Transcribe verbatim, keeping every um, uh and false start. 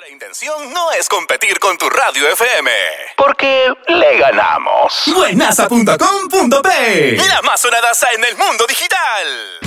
Nuestra intención no es competir con tu radio F M, porque le ganamos. Buenaza punto com punto pe, la más sonadaza en el mundo digital.